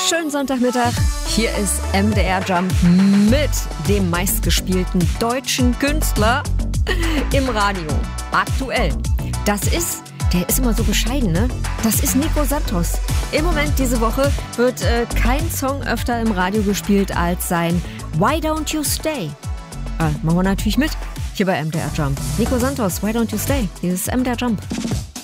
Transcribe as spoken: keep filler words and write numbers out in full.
Schönen Sonntagmittag. Hier ist M D R Jump mit dem meistgespielten deutschen Künstler im Radio. Aktuell. Das ist, der ist immer so bescheiden, ne? Das ist Nico Santos. Im Moment diese Woche wird äh, kein Song öfter im Radio gespielt als sein Why Don't You Stay? Äh, machen wir natürlich mit. Hier bei M D R Jump. Nico Santos, Why Don't You Stay? Hier ist M D R Jump.